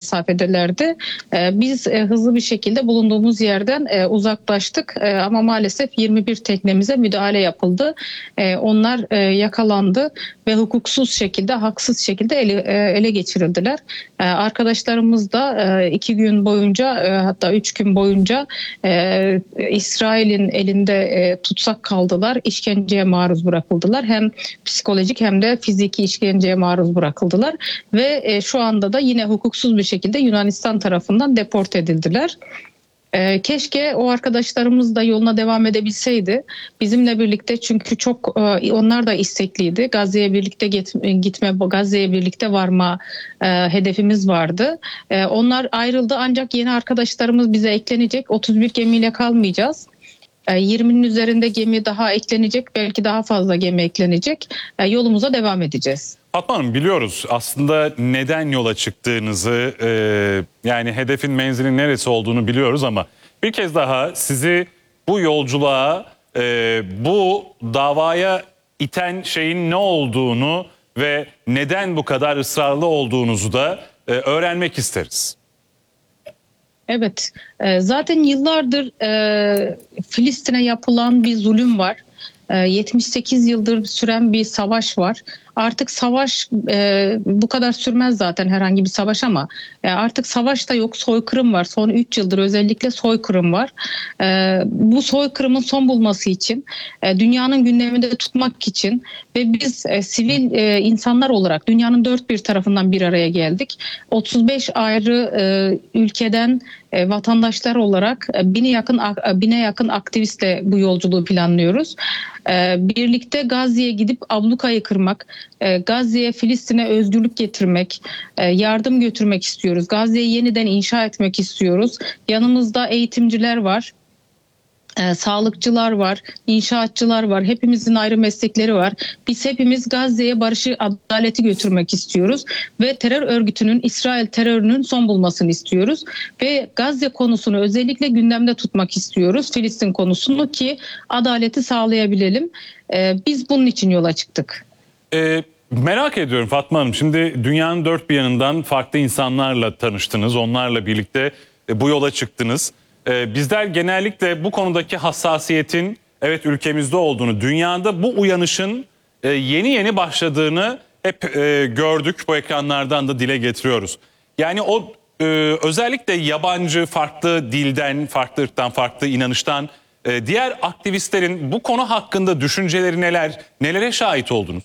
mesafedelerdi. Biz hızlı bir şekilde bulunduğumuz yerden uzaklaştık ama maalesef 21 teknemize müdahale yapıldı. Onlar yakalandı ve hukuksuz şekilde, haksız şekilde ele geçirildiler. Arkadaşlarımız da 2 gün boyunca, hatta 3 gün boyunca İsrail'in elinde tutsak kaldılar, işkenceye maruz bırakıldılar. Hem psikolojik hem de fiziki işkenceye maruz bırakıldılar ve şu anda da yine hukuksuz bir şekilde Yunanistan tarafından deport edildiler. Keşke o arkadaşlarımız da yoluna devam edebilseydi bizimle birlikte, çünkü çok onlar da istekliydi. Gazze'ye birlikte gitme, Gazze'ye birlikte varma hedefimiz vardı. Onlar ayrıldı ancak yeni arkadaşlarımız bize eklenecek. 31 gemiyle kalmayacağız. 20'nin üzerinde gemi daha eklenecek, belki daha fazla gemi eklenecek. Yolumuza devam edeceğiz. Fatma Hanım, biliyoruz aslında neden yola çıktığınızı, yani hedefin, menzilin neresi olduğunu biliyoruz ama bir kez daha sizi bu yolculuğa, bu davaya iten şeyin ne olduğunu ve neden bu kadar ısrarlı olduğunuzu da öğrenmek isteriz. Evet, zaten yıllardır Filistin'e yapılan bir zulüm var. 78 yıldır süren bir savaş var. Artık savaş bu kadar sürmez zaten, herhangi bir savaş, ama artık savaş da yok, soykırım var. Son 3 yıldır özellikle soykırım var. Bu soykırımın son bulması için, dünyanın gündeminde tutmak için ve biz sivil insanlar olarak dünyanın dört bir tarafından bir araya geldik. 35 ayrı ülkeden vatandaşlar olarak bine yakın aktivistle bu yolculuğu planlıyoruz. Birlikte Gazze'ye gidip ablukayı kırmak, Gazze'ye, Filistin'e özgürlük getirmek, yardım götürmek istiyoruz. Gazze'yi yeniden inşa etmek istiyoruz. Yanımızda eğitimciler var. Sağlıkçılar var, inşaatçılar var, hepimizin ayrı meslekleri var. Biz hepimiz Gazze'ye barışı, adaleti götürmek istiyoruz ve terör örgütünün, İsrail terörünün son bulmasını istiyoruz. Ve Gazze konusunu özellikle gündemde tutmak istiyoruz, Filistin konusunu, ki adaleti sağlayabilelim. Biz bunun için yola çıktık. Merak ediyorum Fatma Hanım, şimdi dünyanın dört bir yanından farklı insanlarla tanıştınız, onlarla birlikte bu yola çıktınız. Bizler genellikle bu konudaki hassasiyetin evet ülkemizde olduğunu, dünyada bu uyanışın yeni başladığını hep gördük, bu ekranlardan da dile getiriyoruz. Yani o özellikle yabancı, farklı dilden, farklı ırktan, farklı inanıştan diğer aktivistlerin bu konu hakkında düşünceleri neler, nelere şahit oldunuz?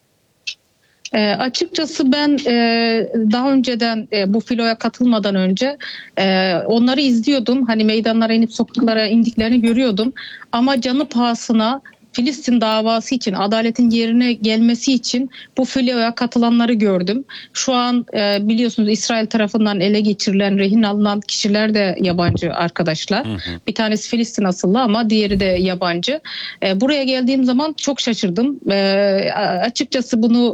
Açıkçası ben daha önceden bu filoya katılmadan önce onları izliyordum. Hani meydanlara inip sokaklara indiklerini görüyordum. Ama canı pahasına Filistin davası için, adaletin yerine gelmesi için bu filoya katılanları gördüm. Şu an biliyorsunuz İsrail tarafından ele geçirilen, rehin alınan kişiler de yabancı arkadaşlar. Bir tanesi Filistin asıllı ama diğeri de yabancı. Buraya geldiğim zaman çok şaşırdım. Açıkçası bunu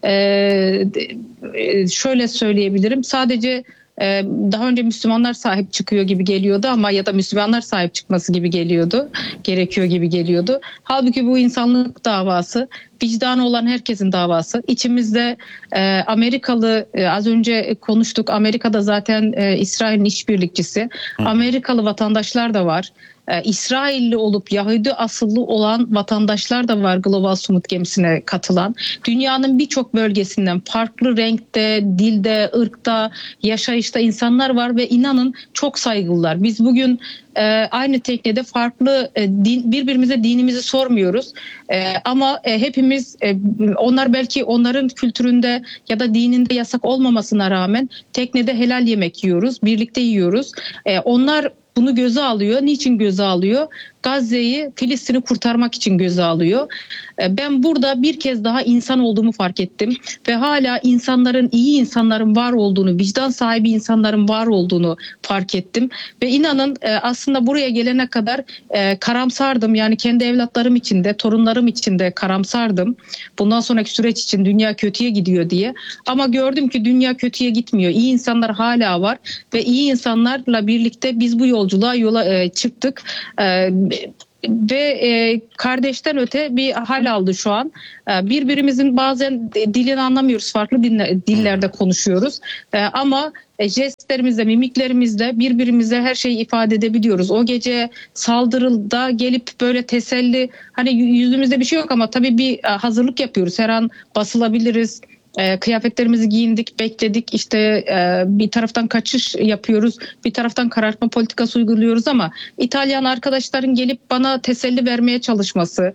şöyle söyleyebilirim. Sadece daha önce Müslümanlar sahip çıkıyor gibi geliyordu ama, ya da Müslümanlar sahip çıkması gibi gerekiyor gibi geliyordu. Halbuki bu insanlık davası, vicdanı olan herkesin davası. İçimizde Amerikalı, az önce konuştuk, Amerika'da zaten İsrail'in işbirlikçisi. Amerikalı vatandaşlar da var. İsrailli olup Yahudi asıllı olan vatandaşlar da var Global Summit gemisine katılan. Dünyanın birçok bölgesinden farklı renkte, dilde, ırkta, yaşayışta insanlar var ve inanın çok saygılılar. Biz bugün aynı teknede farklı birbirimize dinimizi sormuyoruz. Ama hepimiz, onlar belki onların kültüründe ya da dininde yasak olmamasına rağmen teknede helal yemek yiyoruz, birlikte yiyoruz. Onlar bunu göze alıyor. Niçin göze alıyor? Gazze'yi, Filistin'i kurtarmak için göze alıyor. Ben burada bir kez daha insan olduğumu fark ettim. Ve hala insanların, iyi insanların var olduğunu, vicdan sahibi insanların var olduğunu fark ettim. Ve inanın aslında buraya gelene kadar karamsardım. Yani kendi evlatlarım için de, torunlarım için de karamsardım. Bundan sonraki süreç için dünya kötüye gidiyor diye. Ama gördüm ki dünya kötüye gitmiyor. İyi insanlar hala var. Ve iyi insanlarla birlikte biz bu yola çıktık. ve kardeşten öte bir hal aldı şu an. Birbirimizin bazen dilini anlamıyoruz, farklı dillerde konuşuyoruz ama jestlerimizle, mimiklerimizle birbirimize her şeyi ifade edebiliyoruz. O gece saldırıda gelip böyle teselli, hani yüzümüzde bir şey yok ama tabii bir hazırlık yapıyoruz. Her an basılabiliriz. Kıyafetlerimizi giyindik, bekledik. İşte bir taraftan kaçış yapıyoruz, bir taraftan karartma politikası uyguluyoruz ama İtalyan arkadaşların gelip bana teselli vermeye çalışması,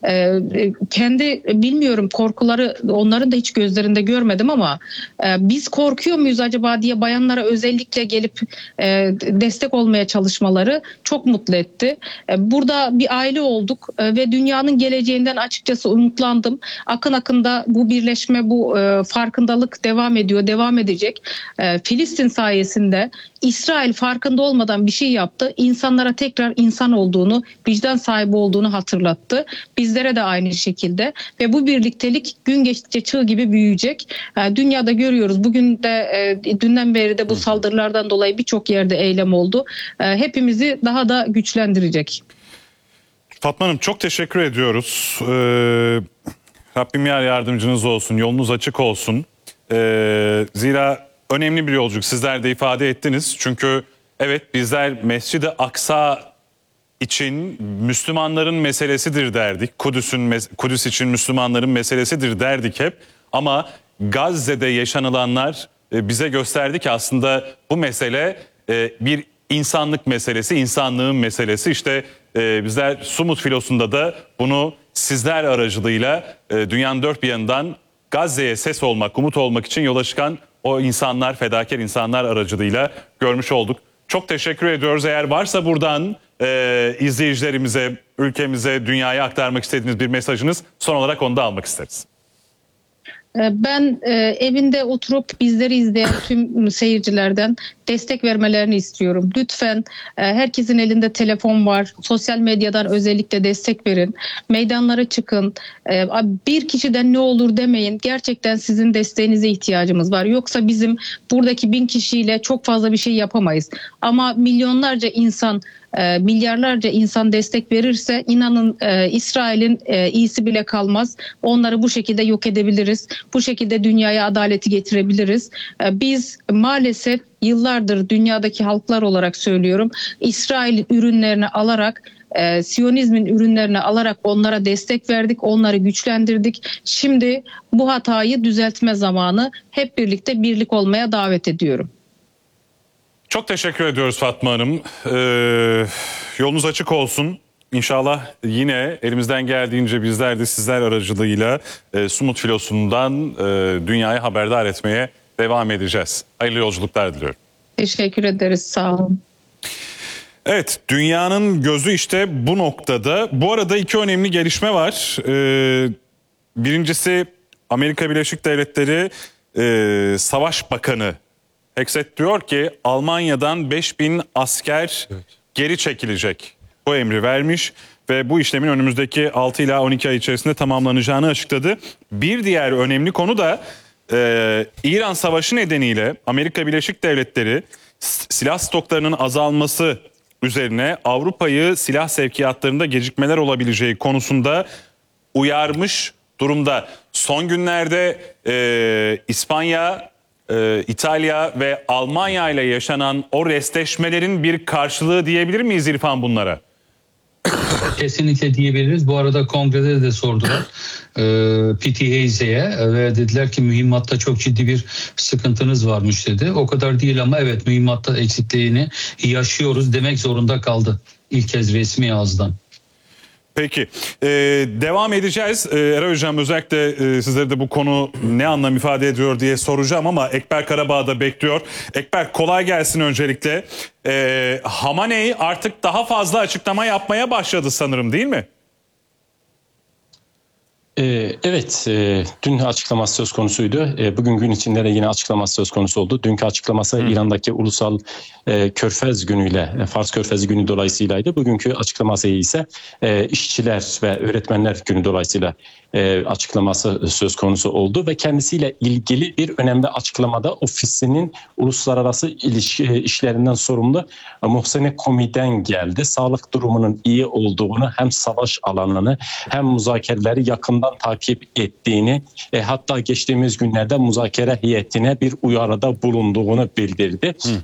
kendi bilmiyorum korkuları onların da hiç gözlerinde görmedim ama biz korkuyor muyuz acaba diye bayanlara özellikle gelip destek olmaya çalışmaları çok mutlu etti. Burada bir aile olduk ve dünyanın geleceğinden açıkçası umutlandım. Akın akında bu birleşme, bu farkındalık devam ediyor, devam edecek. Filistin sayesinde İsrail farkında olmadan bir şey yaptı. İnsanlara tekrar insan olduğunu, vicdan sahibi olduğunu hatırlattı. Bizlere de aynı şekilde ve bu birliktelik gün geçtikçe çığ gibi büyüyecek. Dünyada görüyoruz. Bugün de dünden beri de bu saldırılardan dolayı birçok yerde eylem oldu. Hepimizi daha da güçlendirecek. Fatma Hanım çok teşekkür ediyoruz. Rabbim yar yardımcınız olsun, yolunuz açık olsun. Zira önemli bir yolculuk, sizler de ifade ettiniz. Çünkü evet, bizler Mescid-i Aksa için Müslümanların meselesidir derdik. Kudüs için Müslümanların meselesidir derdik hep. Ama Gazze'de yaşanılanlar bize gösterdi ki aslında bu mesele bir insanlık meselesi, insanlığın meselesi. İşte bizler Sumut Filosu'nda da bunu sizler aracılığıyla dünyanın dört bir yanından Gazze'ye ses olmak, umut olmak için yola çıkan o insanlar, fedakar insanlar aracılığıyla görmüş olduk. Çok teşekkür ediyoruz. Eğer varsa buradan izleyicilerimize, ülkemize, dünyaya aktarmak istediğiniz bir mesajınız, son olarak onu da almak isteriz. Ben evinde oturup bizleri izleyen tüm seyircilerden destek vermelerini istiyorum. Lütfen herkesin elinde telefon var. Sosyal medyadan özellikle destek verin. Meydanlara çıkın. Bir kişiden ne olur demeyin. Gerçekten sizin desteğinize ihtiyacımız var. Yoksa bizim buradaki 1000 kişiyle çok fazla bir şey yapamayız. Ama milyonlarca insan, milyarlarca insan destek verirse inanın İsrail'in iyisi bile kalmaz. Onları bu şekilde yok edebiliriz. Bu şekilde dünyaya adaleti getirebiliriz. Biz maalesef yıllardır dünyadaki halklar olarak söylüyorum, İsrail ürünlerini alarak, Siyonizmin ürünlerini alarak onlara destek verdik, onları güçlendirdik. Şimdi bu hatayı düzeltme zamanı. Hep birlikte birlik olmaya davet ediyorum. Çok teşekkür ediyoruz Fatma Hanım. Yolunuz açık olsun. İnşallah yine elimizden geldiğince bizler de sizler aracılığıyla Sumut Filosu'ndan dünyayı haberdar etmeye devam edeceğiz. Hayırlı yolculuklar diliyorum. Teşekkür ederiz. Sağ olun. Evet, dünyanın gözü işte bu noktada. Bu arada iki önemli gelişme var. Birincisi, Amerika Birleşik Devletleri Savaş Bakanı Hexet diyor ki Almanya'dan 5000 asker geri çekilecek. Bu emri vermiş ve bu işlemin önümüzdeki 6 ila 12 ay içerisinde tamamlanacağını açıkladı. Bir diğer önemli konu da İran Savaşı nedeniyle Amerika Birleşik Devletleri silah stoklarının azalması üzerine Avrupa'yı silah sevkiyatlarında gecikmeler olabileceği konusunda uyarmış durumda. Son günlerde İspanya, İtalya ve Almanya ile yaşanan o restleşmelerin bir karşılığı diyebilir miyiz İrfan bunlara? Kesinlikle diyebiliriz. Bu arada kongrede de sordular Pete Hegseth'e ve dediler ki mühimmatta çok ciddi bir sıkıntınız varmış dedi. O kadar değil ama evet, mühimmatta eksikliğini yaşıyoruz demek zorunda kaldı ilk kez resmi ağızdan. Peki, devam edeceğiz. Eray Hocam, özellikle sizlere de bu konu ne anlam ifade ediyor diye soracağım ama Ekber Karabağ da bekliyor. Ekber, kolay gelsin öncelikle. Hamaney artık daha fazla açıklama yapmaya başladı sanırım, değil mi? Evet, dün açıklaması söz konusuydu. Bugün gün içinde de yine açıklaması söz konusu oldu. Dünkü açıklaması İran'daki ulusal Körfez günüyle, Fars Körfezi günü dolayısıylaydı. Bugünkü açıklaması ise işçiler ve öğretmenler günü dolayısıyla açıklaması söz konusu oldu ve kendisiyle ilgili bir önemli açıklamada ofisinin uluslararası işlerinden sorumlu Mohsene Komi'den geldi. Sağlık durumunun iyi olduğunu, hem savaş alanını hem müzakereleri yakından takip ettiğini, hatta geçtiğimiz günlerde müzakere heyetine bir uyarıda bulunduğunu bildirdi.